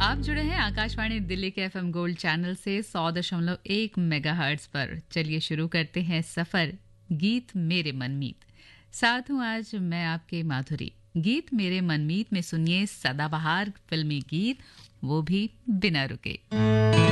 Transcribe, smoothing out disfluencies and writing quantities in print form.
आप जुड़े हैं आकाशवाणी दिल्ली के एफएम गोल्ड चैनल से 100.1 मेगाहर्ट्ज पर। चलिए शुरू करते हैं सफर गीत मेरे मनमीत। साथ हूँ आज मैं आपके माधुरी। गीत मेरे मनमीत में सुनिए सदाबहार फिल्मी गीत, वो भी बिना रुके।